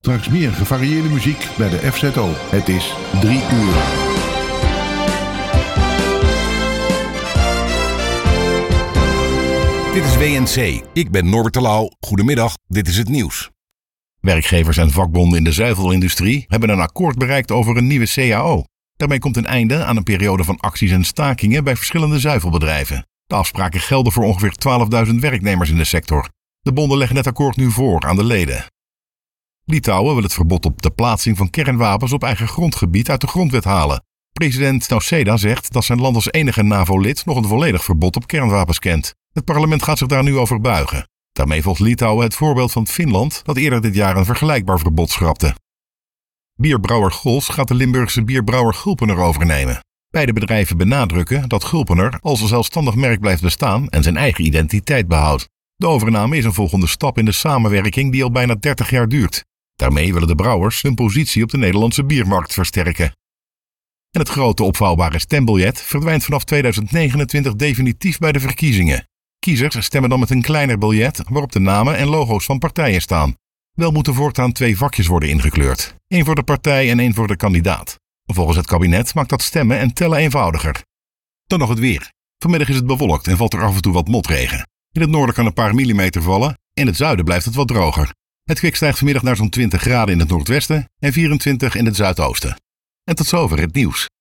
Straks meer gevarieerde muziek bij de FZO. Het is 3 uur. Dit is WNC. Ik ben Norbert de Lauw. Goedemiddag, dit is het nieuws. Werkgevers en vakbonden in de zuivelindustrie hebben een akkoord bereikt over een nieuwe CAO. Daarmee komt een einde aan een periode van acties en stakingen bij verschillende zuivelbedrijven. De afspraken gelden voor ongeveer 12.000 werknemers in de sector. De bonden leggen het akkoord nu voor aan de leden. Litouwen wil het verbod op de plaatsing van kernwapens op eigen grondgebied uit de grondwet halen. President Nausėda zegt dat zijn land als enige NAVO-lid nog een volledig verbod op kernwapens kent. Het parlement gaat zich daar nu over buigen. Daarmee volgt Litouwen het voorbeeld van Finland dat eerder dit jaar een vergelijkbaar verbod schrapte. Bierbrouwer Gols gaat de Limburgse bierbrouwer Gulpener overnemen. Beide bedrijven benadrukken dat Gulpener als een zelfstandig merk blijft bestaan en zijn eigen identiteit behoudt. De overname is een volgende stap in de samenwerking die al bijna 30 jaar duurt. Daarmee willen de brouwers hun positie op de Nederlandse biermarkt versterken. En het grote opvouwbare stembiljet verdwijnt vanaf 2029 definitief bij de verkiezingen. Kiezers stemmen dan met een kleiner biljet waarop de namen en logo's van partijen staan. Wel moeten voortaan 2 vakjes worden ingekleurd. 1 voor de partij en 1 voor de kandidaat. Volgens het kabinet maakt dat stemmen en tellen eenvoudiger. Dan nog het weer. Vanmiddag is het bewolkt en valt er af en toe wat motregen. In het noorden kan een paar millimeter vallen. In het zuiden blijft het wat droger. Het kwik stijgt vanmiddag naar zo'n 20 graden in het noordwesten en 24 in het zuidoosten. En tot zover het nieuws.